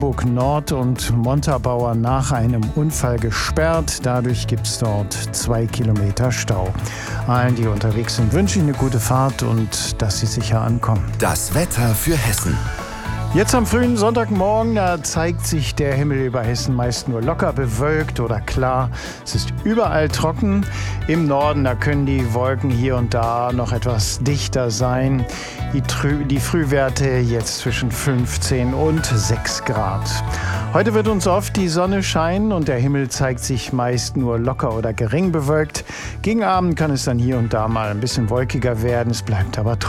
Burg Nord und Montabaur nach einem Unfall gesperrt. Dadurch gibt es dort 2 Kilometer Stau. Allen, die unterwegs sind, wünsche ich eine gute Fahrt und dass sie sicher ankommen. Das Wetter für Hessen. Jetzt am frühen Sonntagmorgen, da zeigt sich der Himmel über Hessen meist nur locker bewölkt oder klar. Es ist überall trocken. Im Norden, da können die Wolken hier und da noch etwas dichter sein. Die Frühwerte jetzt zwischen 15 und 6 Grad. Heute wird uns oft die Sonne scheinen und der Himmel zeigt sich meist nur locker oder gering bewölkt. Gegen Abend kann es dann hier und da mal ein bisschen wolkiger werden. Es bleibt aber trocken.